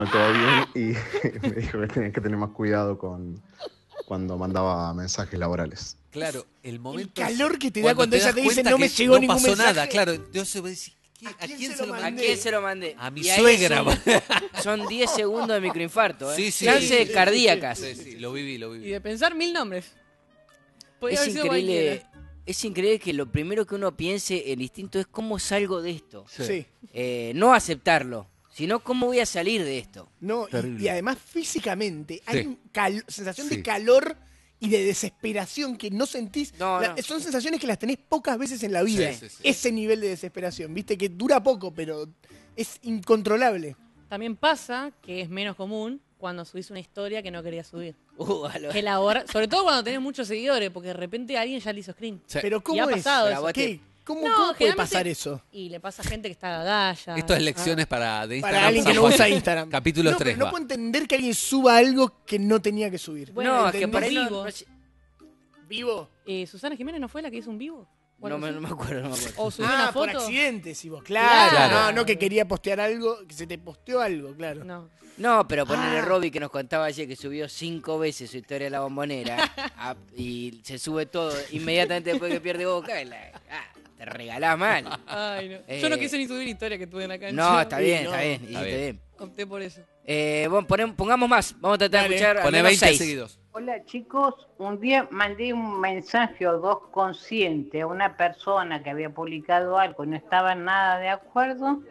todo bien y me dijo que tenía que tener más cuidado cuando mandaba mensajes laborales. Claro, el momento. El calor que te da cuando cuando ella das te dice cuenta no me que llegó no ningún pasó mensaje. nada, claro. Entonces vos decís, ¿A quién se lo ¿A mandé? quién se lo mandé? A mi Y ahí suegra. Son 10 segundos de microinfarto, ¿eh? Sí, sí, Chances sí, cardíacas. Sí, lo viví. Y de pensar 1000 nombres. Podía Es haber sido increíble, cualquiera. es increíble que lo primero que uno piense, el instinto es cómo salgo de esto. Sí. No aceptarlo, sino cómo voy a salir de esto. No, y además físicamente hay Sí. sensación Sí. de calor y de desesperación que no sentís. No. Son sensaciones que las tenés pocas veces en la vida. Sí. Ese nivel de desesperación, viste, que dura poco, pero es incontrolable. También pasa que es menos común cuando subís una historia que no querías subir. A lo- Que sobre todo cuando tenés muchos seguidores, porque de repente alguien ya le hizo screen. Sí. Pero Y ¿cómo ha es? pasado Pero eso. vos ¿Qué? ¿Cómo, No, cómo puede generalmente- pasar eso? Y le pasa a gente que está gagalla. Esto es lecciones de Instagram. Para alguien que no usa Instagram. Capítulo no, 3. pero no puedo entender que alguien suba algo que no tenía que subir. Bueno, no, es que ¿entendés? por ahí no, Vivo. ¿Vivo? Susana Jiménez no fue la que hizo un vivo. ¿O algo no así? me acuerdo, no me acuerdo. O subió una Por foto. accidente, si vos. Claro. Claro. No, que quería postear algo, que se te posteó algo, claro. No. No, pero ponerle Robbie que nos contaba ayer que subió 5 veces su historia de la bombonera y se sube todo inmediatamente después que pierde Boca. Te regalás mal. Ay, no. Yo no quise ni subir historia que tuve en la cancha. No, está bien, no. está bien. Está Está bien. bien. Opté por eso. Bueno, pongamos más. Vamos a tratar de escuchar al Pone menos 20 6. seguidos. Hola chicos, un día mandé un mensaje o dos consciente a una persona que había publicado algo y no estaba nada de acuerdo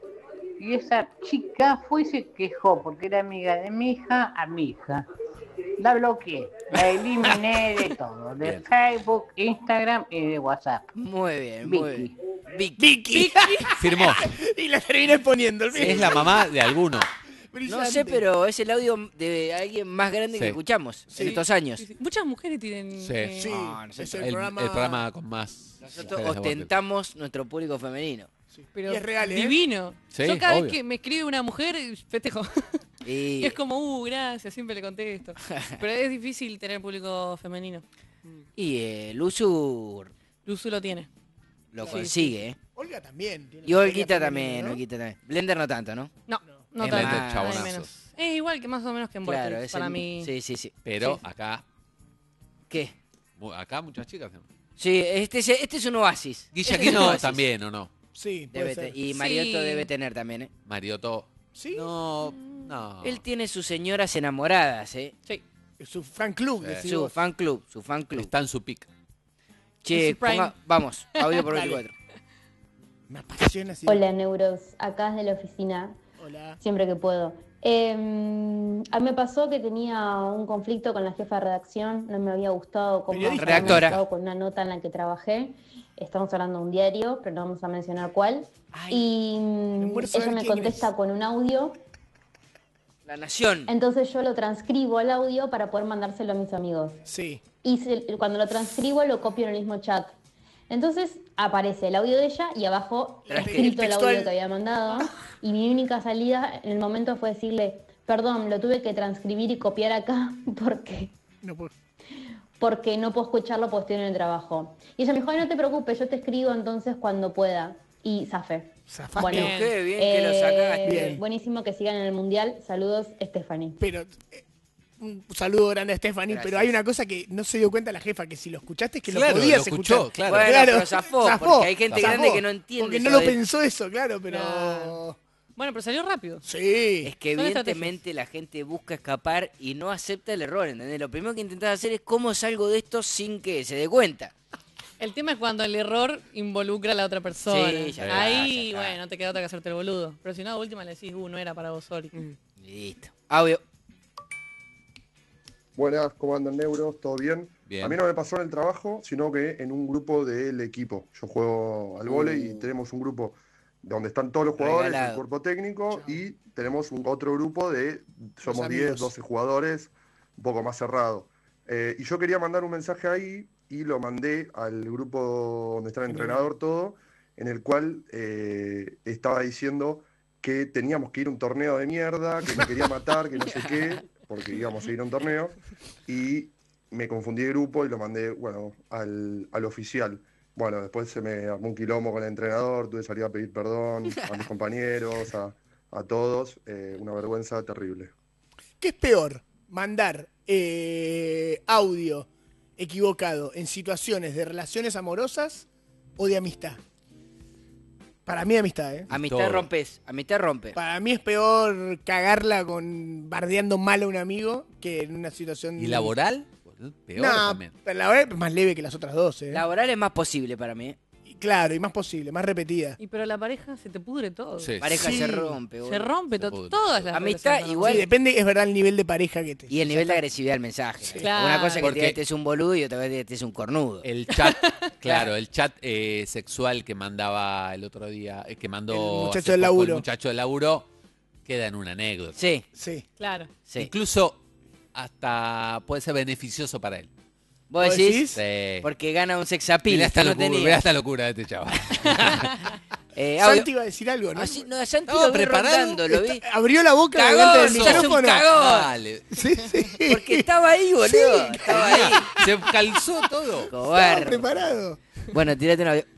y esa chica fue y se quejó porque era amiga de mi hija a mi hija. La bloqueé, la eliminé de todo, de Bien. Facebook, Instagram y de WhatsApp. Muy bien, muy Vicky. bien. Vicky. Vicky. Firmó. Y la terminé poniendo. Es la mamá de alguno. No Brillante. sé, pero es el audio de alguien más grande que Sí. escuchamos en estos años. Sí. Muchas mujeres tienen. Sí. Sí, No, nosotros- es El programa con más. Nosotros mujeres de ostentamos nuestro público femenino. Pero Y es real, ¿eh? divino. Sí, Yo cada obvio. vez que me escribe una mujer, festejo. Y Y es como, gracias, siempre le contesto. Pero es difícil tener público femenino. Luzu Luzu lo tiene. lo Sí, consigue, ¿eh? Olga también. tiene Y su Olguita historia también, femenina, ¿no? Olguita también. Blender no tanto, ¿no? No, no Es tanto. más- nada chabonazos. menos. Es igual que más o menos que en Vortex, Claro, es para el- mí. Sí. Pero Sí. ¿Qué? acá muchas chicas. Sí, este es un oasis. Este es un Guillaquino oasis. también, ¿o no? Sí, puede Debe ser. y Mariotto Sí. debe tener también, ¿eh? Marioto. Sí, No. Él tiene sus señoras enamoradas, ¿eh? Sí. su fan club, Sí. decís Su vos. fan club, su fan club. Está en su pick. Che, En su prime. vamos, audio por Dale. 24. Me apasiona así. Hola Neuros, acá desde la oficina, Hola. siempre que puedo. A mí me pasó que tenía un conflicto con la jefa de redacción, no me había gustado cómo Periodista. había Redactora. estado con una nota en la que trabajé. Estamos hablando de un diario, pero no vamos a mencionar cuál. Y muero saber ella me quién contesta es. con un audio, La Nación. entonces yo lo transcribo al audio para poder mandárselo a mis amigos. Sí. Y cuando lo transcribo lo copio en el mismo chat. Entonces aparece el audio de ella y abajo escrito el Textual. audio que había mandado. Y mi única salida en el momento fue decirle, perdón, lo tuve que transcribir y copiar acá No puedo. porque no puedo escucharlo porque estoy en el trabajo. Y ella me dijo, ay, no te preocupes, yo te escribo entonces cuando pueda. Y zafé. Zafaste. Bueno, Bien. Qué bien que lo sacaste. Bien. buenísimo que sigan en el Mundial. Saludos, Stephanie. Pero un saludo grande a Stephanie, Gracias. pero hay una cosa que no se dio cuenta la jefa, que si lo escuchaste es que Claro, lo podías lo escuchó, escuchar. claro. Bueno, Claro, pero zafó, porque hay gente grande que no entiende Porque no eso lo de- pensó eso, claro, pero... Claro. Bueno, pero salió rápido. Sí. Es que Son evidentemente la gente busca escapar y no acepta el error, ¿entendés? Lo primero que intentás hacer es cómo salgo de esto sin que se dé cuenta. El tema es cuando el error involucra a la otra persona. Sí, ya está, Ahí, ya está. bueno, no te queda otra que hacerte el boludo. Pero si no, a última le decís, no era para vos, sorry. Listo. Audio. Buenas, ¿cómo andan neuros? ¿Todo bien? Bien. A mí no me pasó en el trabajo, sino que en un grupo del equipo. Yo juego al vóley y tenemos un grupo donde están todos los jugadores, Regalado. el cuerpo técnico, y tenemos otro grupo de, somos 10, amigos. 12 jugadores, un poco más cerrado. Y yo quería mandar un mensaje ahí y lo mandé al grupo donde está el entrenador todo, en el cual estaba diciendo que teníamos que ir a un torneo de mierda, que me quería matar, que no sé qué, porque íbamos a ir a un torneo, y me confundí de grupo y lo mandé, bueno, al oficial. Bueno, después se me armó un quilombo con el entrenador, tuve que salir a pedir perdón a mis compañeros, a a todos, una vergüenza terrible. ¿Qué es peor? ¿Mandar audio equivocado en situaciones de relaciones amorosas o de amistad? Para mí amistad, ¿eh? Amistad Todo. rompes, amistad rompe. Para mí es peor cagarla bardeando mal a un amigo que en una situación... ¿Y laboral? Peor No, también. pero laboral es más leve que las otras dos, ¿eh? Laboral es más posible para mí. Y claro, y más posible, más repetida. Y pero la pareja se te pudre todo. Sí. Pareja Sí. se rompe, Se boludo. rompe Se pudre. todas las Amistad relaciones igual- Sí, depende, es verdad, el nivel de pareja que te... Y el nivel de agresividad del mensaje. Claro. Una cosa que Porque- este es un boludo y otra vez este es un cornudo. El chat, claro, el chat sexual que mandaba el otro día, que mandó El muchacho hace del poco laburo. el muchacho del laburo, queda en una anécdota. Sí, Sí. Claro. sí. Incluso hasta puede ser beneficioso para él. ¿Vos ¿Vos decís? Sí. Porque gana un sexapil. Mirá esta que no locura, tenía. mirá esta locura de este chaval. Audio- Santi iba a decir algo, ¿no? Así- no, Santi Estaba lo vi preparado. rondando, lo vi. Abrió la boca Cagón, delante del sos un micrófono. cagón. Dale. Sí, sí. Porque estaba ahí, boludo. Estaba ahí. Se calzó todo. Estaba Cobarde. preparado. Bueno, tirate un audio.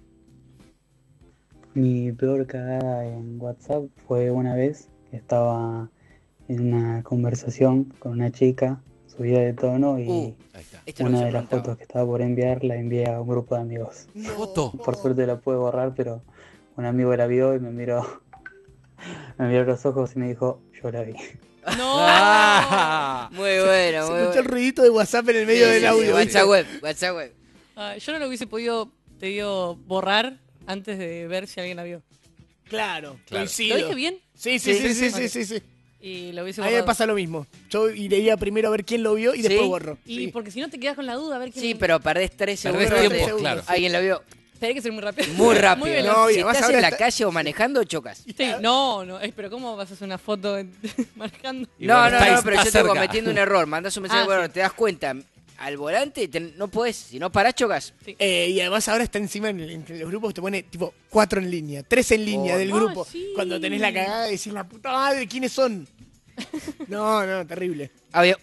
Mi peor cagada en WhatsApp fue una vez que estaba en una conversación con una chica, subida de tono y Ahí está. Esto no una se de las preguntaba. fotos que estaba por enviar la envié a un grupo de amigos. Foto. Por suerte la pude borrar, pero un amigo la vio y me miró a los ojos y me dijo, yo la vi. No. Muy bueno, Se muy escuchó el bueno. ruidito de WhatsApp en el medio Sí, del sí, audio. sí, ¿viste? WhatsApp web. Yo no lo hubiese podido, te digo, borrar antes de ver si alguien la vio. Claro, Claro. coincido. ¿Lo dije bien? Sí, sí, sí, sí, sí, sí, sí. Y lo hubiese A mí me borrado. pasa lo mismo. Yo iría primero a ver quién lo vio y después ¿Sí? borro. Y Sí. porque si no te quedas con la duda, a ver quién Sí, pero perdés 3 Perdés segundos. tiempo, segundos. claro. Alguien lo vio Tenés que ser muy rápido. muy rápido. veloz. No, y si además estás ahora en la está- calle o manejando, chocas. Sí, no, pero ¿cómo vas a hacer una foto manejando? Y No, bueno, no, está- no, pero está yo estoy cerca. cometiendo un error. Mandás un mensaje, Ah, bueno, sí. te das cuenta al volante, no podés, si no parás, chocas. Y además ahora está encima entre los grupos, te pone tipo 4 en línea, 3 en línea Oh, del no. grupo. Ah, sí. Cuando tenés la cagada decís la puta madre, ¿quiénes son? No, terrible. Audio.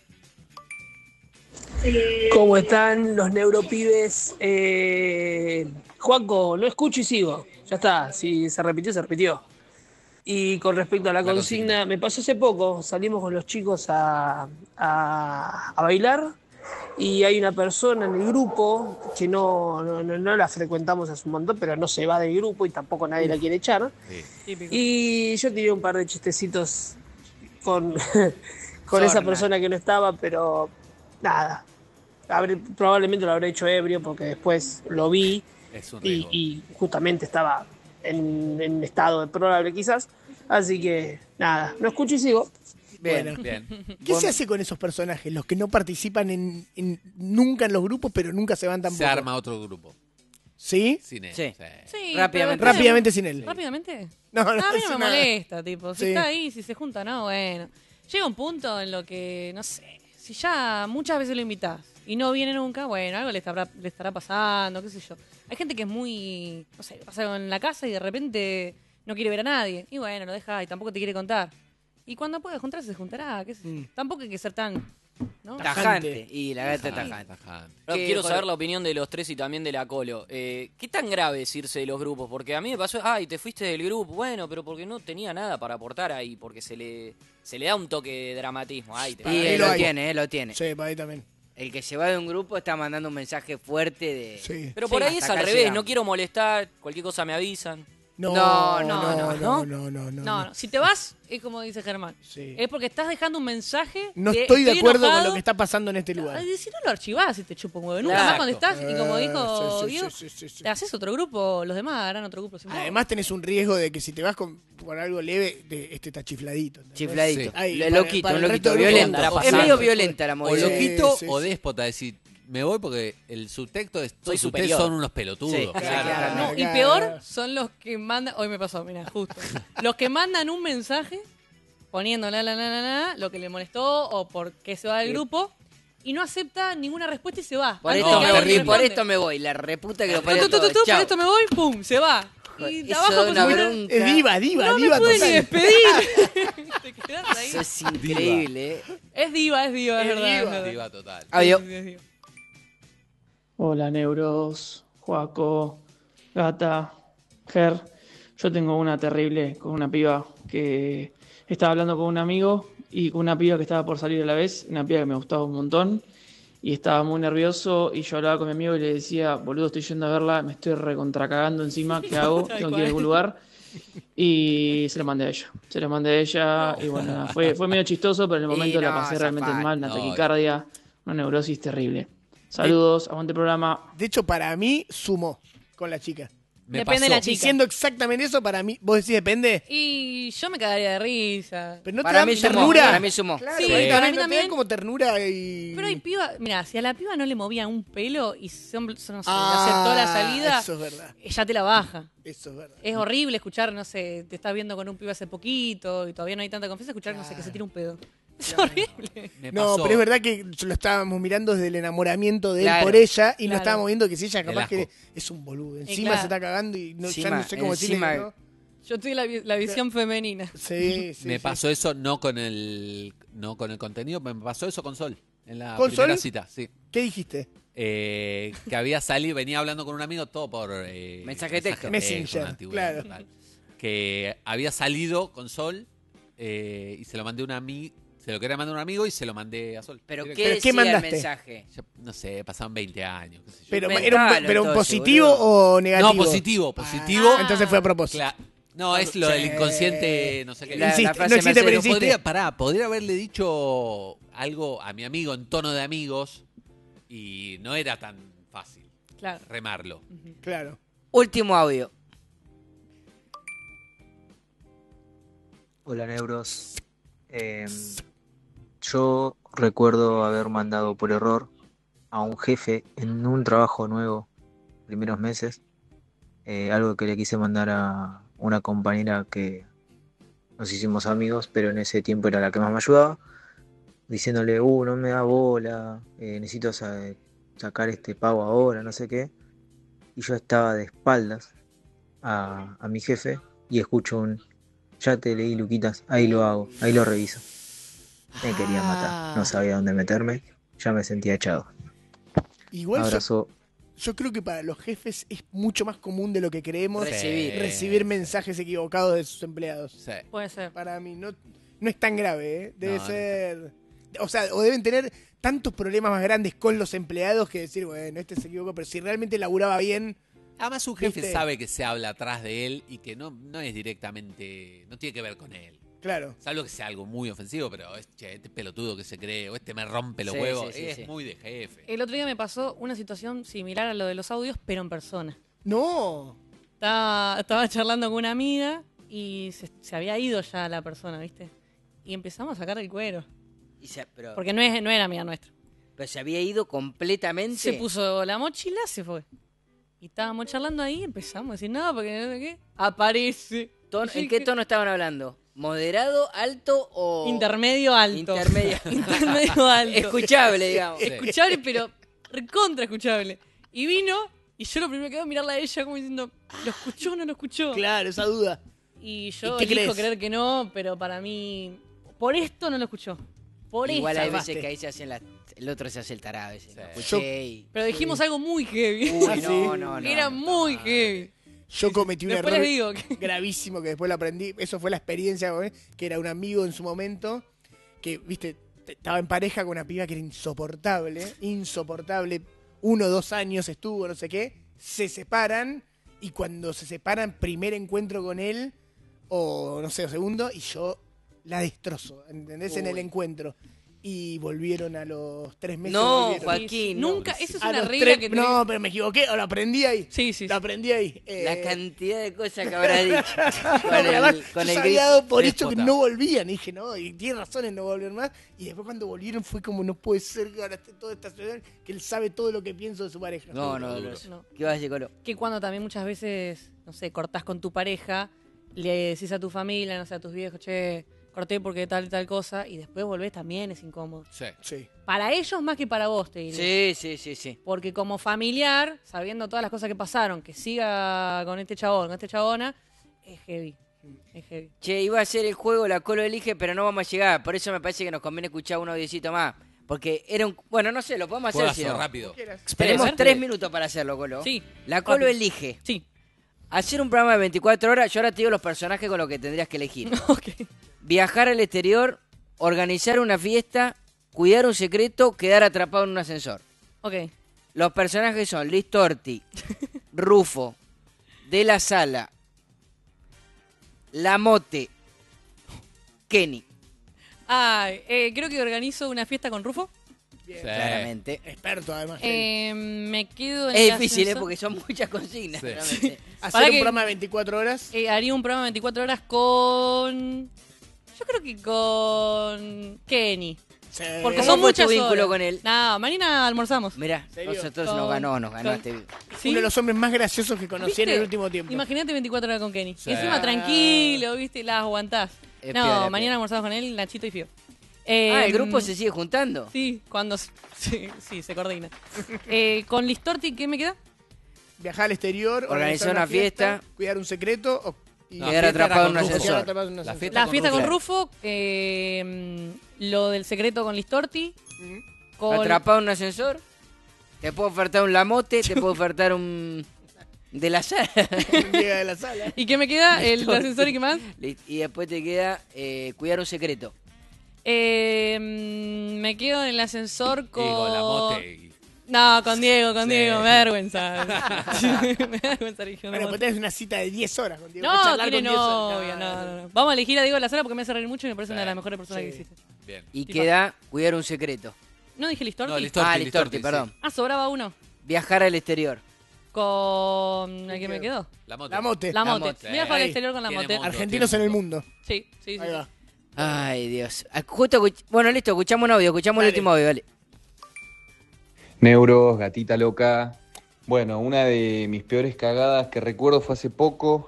¿Cómo están los neuropibes? Juanco, lo escucho y sigo. Ya está, si se repitió, se repitió. Y con respecto a la consigna, me pasó hace poco, salimos con los chicos a bailar y hay una persona en el grupo que no la frecuentamos hace un montón, pero no se va del grupo y tampoco nadie la quiere echar. Típico. Y yo tiré un par de chistecitos con, con esa Sorna. persona que no estaba, pero nada. Probablemente lo habré hecho ebrio porque después lo vi Es un y, riesgo. y justamente estaba en estado deplorable quizás. Así que nada, lo escucho y sigo. Bien. Bueno. Bien. ¿Qué se hace con esos personajes? Los que no participan nunca en los grupos, pero nunca se van tampoco. Se arma otro grupo. ¿Sí? Sin él. Sí. Sí, Rápidamente. pero- Rápidamente sin él. ¿Rápidamente? No, no, a mí es no me una- molesta, tipo. Si Sí. está ahí, si se junta, no, bueno. Llega un punto en lo que, no sé, si ya muchas veces lo invitás y no viene nunca, bueno, algo le estará pasando, qué sé yo. Hay gente que es muy, no sé, pasa en la casa y de repente no quiere ver a nadie. Y bueno, lo deja y tampoco te quiere contar. Y cuando pueda juntarse, se juntará, qué sé yo. Tampoco hay que ser tan, ¿no? Tajante. Y la gata Tajante, tajante. tajante. No, ¿Qué, quiero Jorge? saber la opinión de los tres y también de la Colo. ¿Qué tan grave es irse de los grupos? Porque a mí me pasó, te fuiste del grupo. Bueno, pero porque no tenía nada para aportar ahí, porque se le da un toque de dramatismo. Ay, te Para Y mí él lo lo hay. tiene, lo tiene. Sí, para ahí también. El que se va de un grupo está mandando un mensaje fuerte de... Sí. Pero por ahí es hasta al acá revés, llegamos. no quiero molestar, cualquier cosa me avisan. No, No, No, si te vas, es como dice Germán. Sí. Es porque estás dejando un mensaje. No estoy de acuerdo con enojado. lo que está pasando en este lugar. Ay, si no lo archivás y te chupa un huevo. Nunca Claro. más cuando estás, y como dijo Sí, Diego, sí. te haces otro grupo, los demás harán otro grupo. sin vos. Además tenés un riesgo de que si te vas por algo leve, este está chifladito. ¿entendés? Chifladito. Sí. Ay, Lo para- loquito, para un el resto loquito, del grupo violento. andará Es pasando. medio violenta la O movida. loquito sí, o sí. déspota, decir, me voy porque el subtexto es todos Soy ustedes superior. son unos pelotudos. Sí, claro. No, y Claro. peor son los que mandan. Hoy me pasó, mira, justo. Los que mandan un mensaje poniendo lo que le molestó o por qué se va del grupo y no acepta ninguna respuesta y se va. Por, Antes esto de me que voy, alguien por responde. esto me voy, la reputa que lo Tu, parió tu, tu, todo. tu, por Chao. esto me voy, pum, se va. Y Eso trabajo da con una su- bronca. Es diva, No me diva pude ni total. despedir. Te quedás ahí. Eso es increíble, Es diva, es verdad. diva. es verdad. Diva total. Audio. Sí, es diva. Hola Neuros, Joaco, Gata, Ger. Yo tengo una terrible con una piba que estaba hablando con un amigo y con una piba que estaba por salir a la vez, una piba que me gustaba un montón, y estaba muy nervioso y yo hablaba con mi amigo y le decía, boludo, estoy yendo a verla, me estoy recontracagando encima, ¿qué hago? Tal Tengo que ir a cual. algún lugar. Y se lo mandé a ella. Y bueno, nada, fue medio chistoso, pero en el Y momento la no, pasé realmente zafate. mal, una No, taquicardia, una neurosis terrible. Saludos, aguante el programa. De hecho, para mí, sumó con la chica. Me Depende de pasó. la chica. Diciendo exactamente eso, para mí, vos decís depende. Y yo me cagaría de risa. Pero no te Para da mí sumó, ternura. para mí sumó. Claro, Sí, para para mí mí no te da también. como ternura y. Pero hay piba, mira, si a la piba no le movía un pelo y no sé, le aceptó la salida, Eso es verdad. ya te la baja. Eso es verdad. Es horrible escuchar, no sé, te estás viendo con un pibe hace poquito y todavía no hay tanta confianza, escuchar, no sé, que se tira un pedo. Es horrible. Me No, pasó. pero es verdad que lo estábamos mirando desde el enamoramiento de él Claro, por ella y no claro. estábamos viendo que si ella El capaz asco. que es un boludo. Encima claro. se está cagando y no, ya Encima, no sé cómo decirle. encima- que no. Yo estoy la visión femenina. Sí, sí. Me sí. pasó eso no con el contenido, me pasó eso con Sol. En la ¿Con primera Sol? cita, sí. ¿Qué dijiste? Que había salido, venía hablando con un amigo, todo por Mensaje de texto. Messenger, una antigüedad claro. total. Que había salido con Sol y se lo mandé a un amigo, se lo quería mandar a un amigo y se lo mandé a Sol. ¿Pero Directo. qué ¿Pero qué decía el mandaste? mensaje? Ya, no sé, pasaban 20 años, qué sé yo. Pero, Inventalo, ¿era un entonces, positivo boludo. o negativo? No, positivo. Ah, entonces fue a propósito. No, es lo del Sí. inconsciente, no sé qué. La Insiste, frase no existe, Mercedes, pero insiste. Podría haberle dicho algo a mi amigo en tono de amigos y no era tan fácil Claro. remarlo. Claro. Último audio. Hola Neuros. Yo recuerdo haber mandado por error a un jefe en un trabajo nuevo, primeros meses, algo que le quise mandar a una compañera que nos hicimos amigos, pero en ese tiempo era la que más me ayudaba, diciéndole, no me da bola, necesito sacar este pago ahora, no sé qué. Y yo estaba de espaldas a mi jefe y escucho ya te leí, Luquitas, ahí lo hago, ahí lo reviso. Me quería matar, no sabía dónde meterme, ya me sentía echado. Igual Abrazo. yo creo que para los jefes es mucho más común de lo que creemos Recibir. mensajes equivocados de sus empleados. Sí. Puede ser. Para mí no es tan grave, ¿eh? Debe No, ser... O sea, o deben tener tantos problemas más grandes con los empleados que decir, bueno, este se equivocó, pero si realmente laburaba bien... Además, un jefe ¿Viste? sabe que se habla atrás de él y que no es directamente, no tiene que ver con él. Claro. Salvo que sea algo muy ofensivo, pero este pelotudo que se cree, o este me rompe los Sí, huevos, sí, sí, es sí. muy de jefe. El otro día me pasó una situación similar a lo de los audios, pero en persona. No. Estaba charlando con una amiga y se había ido ya la persona, ¿viste? Y empezamos a sacar el cuero. Pero, Porque no era amiga nuestra. pero se había ido completamente. Se puso la mochila, se fue. Y estábamos charlando ahí, empezamos a decir, no, porque no sé qué. Aparece. ¿En qué tono estaban hablando? ¿Moderado, alto o...? Intermedio alto. Intermedio. Intermedio alto. Escuchable, digamos. Escuchable, pero recontra escuchable. Y vino, y yo lo primero que hago es mirarla a ella como diciendo, ¿lo escuchó o no lo escuchó? Claro, esa duda. Y yo ¿Y qué elijo crees? creer que no, pero para mí, por esto no lo escuchó. Por Igual esto. hay veces que ahí se hacen el otro se hace el tarado a veces. Lo escuché Yo- y- Pero dijimos algo muy heavy. Uy, Ah, no, ¿sí? no, no. Era muy heavy. Yo cometí un Después error les digo que- gravísimo que después lo aprendí. Eso fue la experiencia, ¿eh? Que era un amigo en su momento que, viste, estaba en pareja con una piba que era insoportable, insoportable. 1 o 2 años estuvo, no sé qué. Se separan y cuando se separan, primer encuentro con él, o no sé, o segundo, y yo la destrozo, ¿entendés? En el Uy. encuentro. Y volvieron a los 3 meses. No, volvieron. Joaquín. no. Nunca, eso es A una los regla 3 que No, pero me equivoqué, o lo aprendí ahí. Sí, sí. Lo aprendí ahí. La cantidad de cosas que habrá dicho. No, pero además, yo se había dado por hecho que déspota. no volvían. Y dije, no, y tiene razón en no volver más. Y después cuando volvieron fue como, no puede ser que ahora esté toda esta ciudad, que él sabe todo lo que pienso de su pareja. No, no, Duro. No. ¿Qué vas a decir, Colo? Que cuando también muchas veces, no sé, cortás con tu pareja, le decís a tu familia, no sé, a tus viejos, che, corté porque tal y tal cosa, y después volvés también es incómodo. Sí. Sí. Para ellos más que para vos, te diré. Sí. Porque como familiar, sabiendo todas las cosas que pasaron, que siga con este chabón, con esta chabona, es heavy. Es heavy. Che, iba a ser el juego, la Colo elige, pero no vamos a llegar. Por eso me parece que nos conviene escuchar un audiocito más. Porque era un... Bueno, no sé, lo podemos hacer. Juegazo, Si no. rápido. Tenemos ¿Puede ser? 3 minutos para hacerlo, Colo. Sí. La Colo Rápido. elige Sí. Hacer un programa de 24 horas, yo ahora te digo los personajes con los que tendrías que elegir. Viajar al exterior, organizar una fiesta, cuidar un secreto, quedar atrapado en un ascensor. Ok. Los personajes son Liz Torti, Rufo, De la Sala, Lamote, Kenny. Creo que organizo una fiesta con Rufo. Bien. Claramente. Experto, además. Me quedo en Es el difícil, ascensor. porque son muchas consignas. Sí. realmente. Hacer un programa de 24 horas. Haría un programa de 24 horas con... Yo creo que con Kenny. Sí. Porque ¿Cómo son fue tu muchas vínculo horas. con él? No, mañana almorzamos. Mirá, ¿Serio? nosotros nos ganó este... ¿Sí? Uno de los hombres más graciosos que conocí en ¿Viste? el último tiempo. Imagínate 24 horas con Kenny. Sí. Y encima tranquilo, ¿viste? Las aguantás. Es No, piola, mañana piola. almorzamos con él, Nachito y Fío. ¿El grupo se sigue juntando? Sí, cuando... Sí, se coordina. Con Listorti, ¿qué me queda? Viajar al exterior, Organizar una fiesta, cuidar un secreto No, quedar fiesta atrapado era en un con Rufo. ascensor. quedar atrapado en un La ascensor. fiesta La con fiesta Rufo. con Rufo, lo del secreto con Listorti, con... Atrapado en un ascensor. Te puedo ofertar un Lamote, te puedo ofertar un... De la Sala. Llega de la sala. ¿Y qué me queda? El Listorti. ascensor y qué más. Y después te queda cuidar un secreto. Me quedo en el ascensor con... Y con la mote. No, con Diego, Sí. me da vergüenza. Me da vergüenza elegir una Bueno, moto. pues tenés una cita de 10 horas con Diego. No, charlar tiene con 10 horas. novia, no. Vamos a elegir a Diego de la Sala porque me hace reír mucho y me parece una de las mejores personas Sí. que existe. Bien. Y Tipa. queda cuidar un secreto. ¿No dije Listorti? No, Listorti, Listorti, sí. perdón. Sobraba uno. Viajar al exterior. ¿Con el que me quedó? La mote. La mote. La mote. mote. Viajo al Ahí. exterior con la Tiene mote. moto. Argentinos en el mundo. Sí, sí, sí. Ahí va. Ay, Dios. Bueno, listo, escuchamos un audio, escuchamos Dale. el último audio, dale. Neuros, gatita loca. Bueno, una de mis peores cagadas que recuerdo fue hace poco.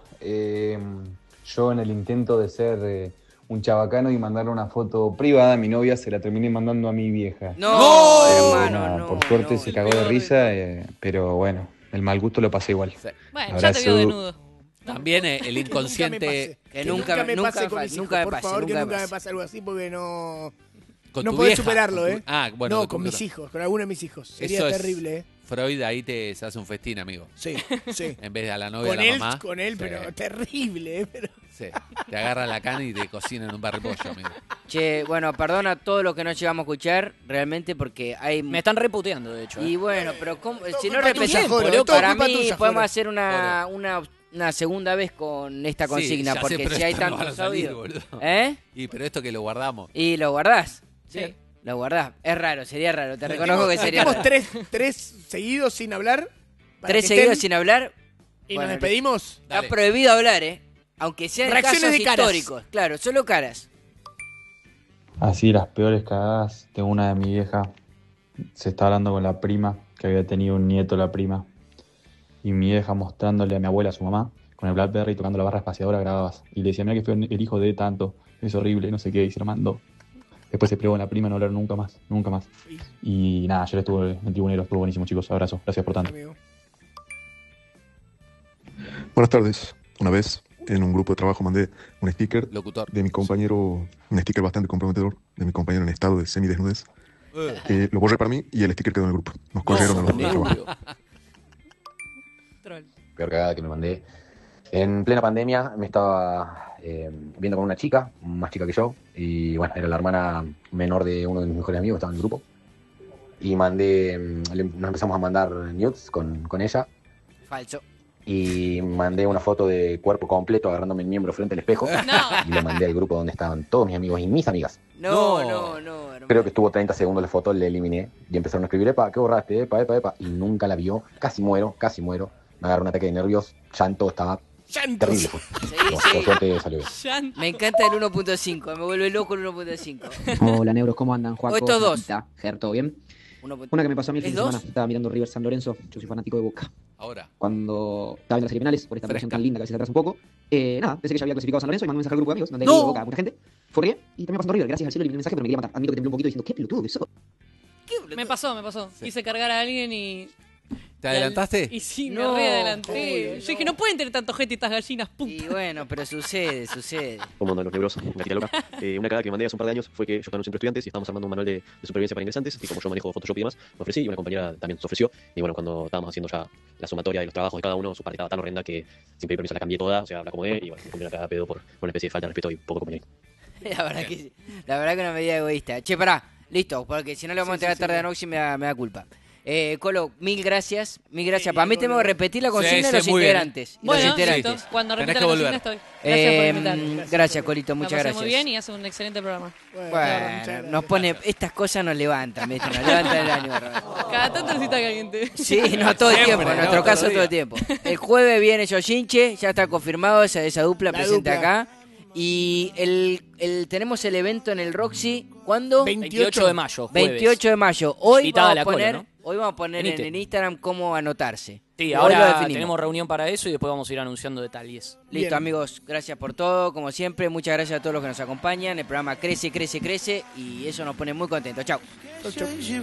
Yo en el intento de ser un chabacano y mandarle una foto privada a mi novia, se la terminé mandando a mi vieja. No, hermano, Nada, no. por suerte no. se cagó de risa, pero bueno, el mal gusto lo pasé igual. Bueno, ya te vio Abrazo. desnudo. También el inconsciente Que nunca me pase pase, con mis hijos, nunca me por pase, favor, nunca que me nunca me pase. pase algo así porque no... con No tu podés vieja. superarlo, con tu- ¿eh? Ah, bueno, no, con mis hijos, con alguno de mis hijos. Sería Eso es- terrible, ¿eh? Freud ahí se hace un festín, amigo. Sí, sí. En vez de a la novia, Con a la él, mamá. con él, Sí, pero terrible, ¿eh? Pero... sí. Te agarra la cana y te cocina en un barripollo, amigo. Che, bueno, perdona a todos los que no llegamos a escuchar, realmente, porque hay... Me están reputeando, de hecho. Y bueno, pero ¿cómo? Si no culpa tuya, repetís, Joro, boludo, todo para culpa mí tuya, podemos Joro. hacer una segunda vez con esta consigna, Sí, ya sé, porque pero si hay esto no van a tantos salir, audios... boludo. ¿Eh? Y pero esto que lo guardamos. ¿Y lo guardás? Sí. Lo guardás. Es raro, sería raro, te reconozco que sería Tenemos raro. tres seguidos sin hablar. para Tres que seguidos estén, sin hablar. Y Bueno, nos despedimos. Está Dale. prohibido hablar, ¿eh? Aunque sean Reacciones casos de caras. históricos. Claro, solo caras. Así las peores cagadas, tengo una de mi vieja, se está hablando con la prima, que había tenido un nieto la prima, y mi vieja mostrándole a mi abuela, a su mamá, con el Blackberry tocando la barra espaciadora grabadas, y le decía, mira que fue el hijo de tanto, es horrible, no sé qué, y se lo mandó. Después se peleó con la prima, no hablaron nunca más, nunca más. Y nada, ayer estuve en el tribunero, estuvo buenísimo, chicos, abrazo, gracias por tanto. Buenas tardes. Una vez en un grupo de trabajo mandé un sticker Locutor. de mi compañero, un sticker bastante comprometedor, de mi compañero en estado de semidesnudez. Lo borré para mí y el sticker quedó en el grupo. Nos corrieron a los dos de trabajo. Peor cagada que me mandé. En plena pandemia me estaba viendo con una chica, más chica que yo, y bueno, era la hermana menor de uno de mis mejores amigos, estaba en el grupo. Y nos empezamos a mandar nudes con ella. Falso. Y mandé una foto de cuerpo completo agarrándome el miembro frente al espejo. Y lo mandé al grupo donde estaban todos mis amigos y mis amigas. No, hermano. Creo que estuvo 30 segundos la foto, le eliminé y empezaron a escribir, epa, ¿qué borraste? Epa. Y nunca la vio. Casi muero. Me agarró un ataque de nervios. Llanto, estaba terrible. Por suerte salió bien. Me encanta el 1.5, me vuelve loco el 1.5. Hola, Neuros, ¿cómo andan? Juaco, Estos dos. Natita, Ger, ¿todo bien? 1.5. Una que me pasó a mí el ¿Es fin de dos? semana. Estaba mirando River San Lorenzo. Yo soy fanático de Boca. Ahora. Cuando estaba viendo la serie de penales, por esta versión tan linda que a veces se atrasa un poco, nada, pensé que ya había clasificado a San Lorenzo y mandé un mensaje al grupo de amigos, donde ¡No! leí de Boca a mucha gente. Forrié y terminé pasando River. Gracias al cielo eliminé el mensaje, pero me quería matar. Admito que temblé un poquito diciendo, ¿qué pelotudo que sos? Me pasó. Quise cargar a alguien y... ¿Te adelantaste? Y sí, me No, readelanté. Yo dije, no pueden tener tanto gente estas gallinas, puta. Y bueno, pero sucede. ¿Cómo andan los neuros? Gatita loca. Una cagada que me mandé hace un par de años fue que yo estaba en un centro de estudiantes y estábamos armando un manual de supervivencia para ingresantes. Y como yo manejo Photoshop y demás, me ofrecí y una compañera también se ofreció. Y bueno, cuando estábamos haciendo ya la sumatoria de los trabajos de cada uno, su parte estaba tan horrenda que sin pedir permiso la cambié toda, o sea, la acomodé y bueno, me comí una cagada de pedo por una especie de falta de respeto y poco compañerismo. La verdad que sí. La verdad que una medida egoísta. Che, pará, listo, porque si no le vamos a entregar tarde a Noxy me da culpa. Colo, mil gracias. Para mí tengo que repetir la consigna de los integrantes. Bueno, listo. Cuando repita la consigna estoy. Gracias por invitarme. Gracias, Colito, muchas gracias. Muy bien y hace un excelente programa. Bueno, nos pone, estas cosas nos levantan, ¿viste? Nos levantan el ánimo. Cada tanto necesita que alguien te... Sí, no todo el tiempo, en nuestro caso todo el tiempo. El jueves viene Yoshinche, ya está confirmado esa dupla presente acá. Y tenemos el evento en el Roxy, ¿cuándo? 28 de mayo, jueves. 28 de mayo. Hoy Invitada vamos la a poner, cola, ¿no? hoy vamos a poner en Instagram cómo anotarse. Sí, Hoy lo ahora definimos. tenemos reunión para eso y después vamos a ir anunciando detalles. Listo, Bien. amigos, gracias por todo, como siempre, muchas gracias a todos los que nos acompañan. El programa crece y eso nos pone muy contentos. Chau.